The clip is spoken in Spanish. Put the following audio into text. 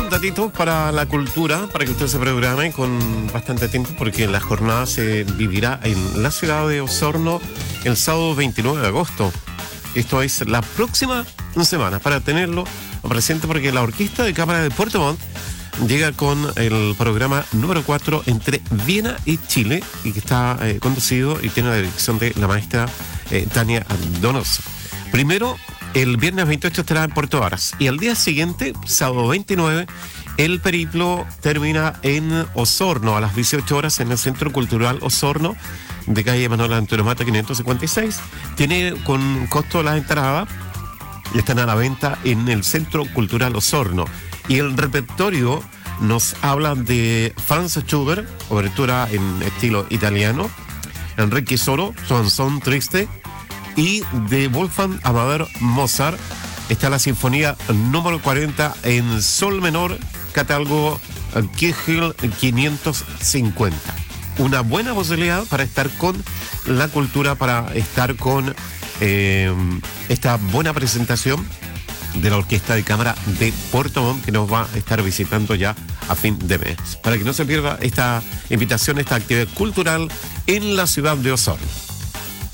datitos para la cultura, para que usted se programe con bastante tiempo, porque la jornada se vivirá en la ciudad de Osorno el sábado 29 de agosto. Esto es la próxima semana, para tenerlo presente, porque la Orquesta de Cámara de Puerto Montt llega con el programa número 4 entre Viena y Chile, y que está conducido y tiene la dirección de la maestra Tania Donoso. Primero, el viernes 28 estará en Puerto Varas, y al día siguiente, sábado 29, el periplo termina en Osorno a las 18 horas en el Centro Cultural Osorno, de calle Manuel Antonio Mata 556. Tiene con costo las entradas y están a la venta en el Centro Cultural Osorno. Y el repertorio nos habla de Franz Schubert, obertura en estilo italiano, Enrique Soro, Chanson Triste, y de Wolfgang Amadeus Mozart está la sinfonía número 40 en sol menor, catálogo Kegel 550. Una buena posibilidad para estar con la cultura, para estar con esta buena presentación de la Orquesta de Cámara de Puerto Montt, que nos va a estar visitando ya a fin de mes. Para que no se pierda esta invitación, esta actividad cultural en la ciudad de Osorno.